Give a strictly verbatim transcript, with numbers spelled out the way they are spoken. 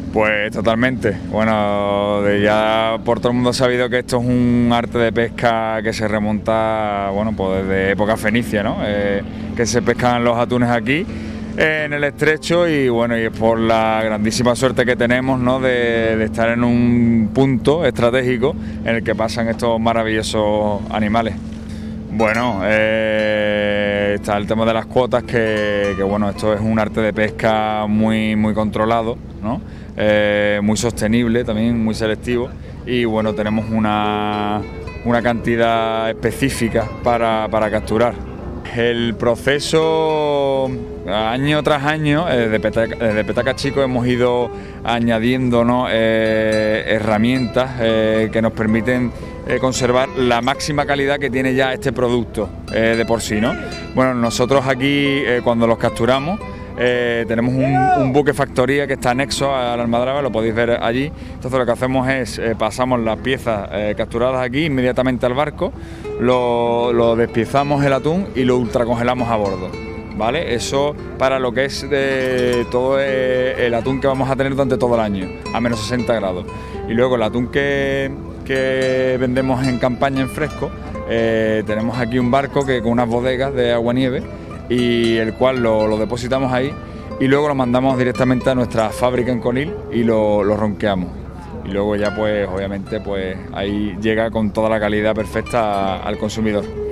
Pues totalmente. Bueno, de ya por todo el mundo ha sabido que esto es un arte de pesca que se remonta, bueno, pues desde época fenicia, ¿no? Eh, que se pescan los atunes aquí eh, en el estrecho y bueno, y es por la grandísima suerte que tenemos, ¿no? De, de estar en un punto estratégico en el que pasan estos maravillosos animales. Bueno, eh, está el tema de las cuotas, que, que bueno, esto es un arte de pesca muy, muy controlado, ¿no? Eh, muy sostenible, también muy selectivo, y bueno, tenemos una, una cantidad específica para, para capturar. El proceso, año tras año, eh, de, Petaca, de Petaca Chico hemos ido añadiendo, ¿no? eh, herramientas eh, que nos permiten eh, conservar la máxima calidad que tiene ya este producto eh, de por sí, ¿no? Bueno, nosotros aquí eh, cuando los capturamos eh, tenemos un, un buque factoría que está anexo a la almadraba, lo podéis ver allí. Entonces lo que hacemos es eh, pasamos las piezas eh, capturadas aquí inmediatamente al barco, lo, lo despiezamos el atún y lo ultracongelamos a bordo, ¿vale? Eso para lo que es de todo el atún que vamos a tener durante todo el año, a menos sesenta grados. Y luego el atún que, que vendemos en campaña en fresco, eh, tenemos aquí un barco que con unas bodegas de agua-nieve, y el cual lo, lo depositamos ahí y luego lo mandamos directamente a nuestra fábrica en Conil y lo, lo ronqueamos. Y luego ya pues obviamente pues ahí llega con toda la calidad perfecta al consumidor.